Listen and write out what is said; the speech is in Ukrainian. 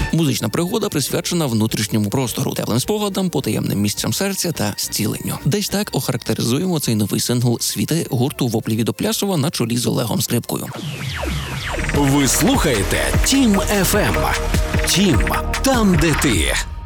Музична пригода присвячена внутрішньому простору, теплим спогадам, потаємним місцям серця та зціленню. Десь так охарактеризуємо цей новий сингл «Світи» гурту «Воплі від Оплясова» на чолі з Олегом Скрипкою. Ви слухаєте Тім FM. Тім – там, де ти.